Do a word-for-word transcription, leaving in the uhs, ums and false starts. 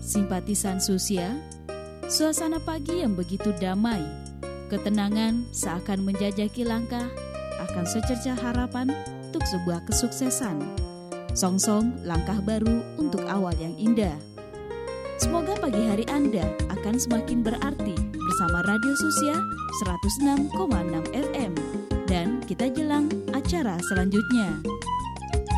simpatisan Susia, suasana pagi yang begitu damai, ketenangan seakan menjajaki langkah akan secercah harapan untuk sebuah kesuksesan. Song-song langkah baru untuk awal yang indah. Semoga pagi hari Anda akan semakin berarti bersama Radio Susia seratus enam koma enam F M. Dan kita jelang acara selanjutnya.